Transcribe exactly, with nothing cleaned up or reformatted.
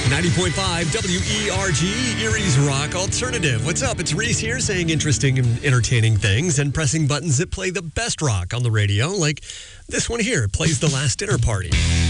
ninety point five W E R G, Erie's Rock Alternative. What's up? It's Reese here saying interesting and entertaining things and pressing buttons that play the best rock on the radio, like this one here. It plays The Last Dinner Party.